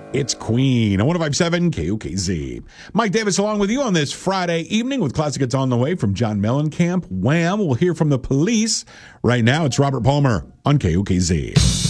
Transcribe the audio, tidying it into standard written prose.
It's Queen on 105.7 KOKZ. Mike Davis along with you on this Friday evening with Classic Hits on the Way from John Mellencamp. Wham! We'll hear from the Police. Right now, it's Robert Palmer on KOKZ.